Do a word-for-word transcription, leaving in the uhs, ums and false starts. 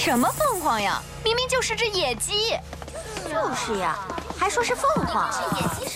什么凤凰呀？明明就是只野鸡。 就是呀，还说是凤凰。 是野鸡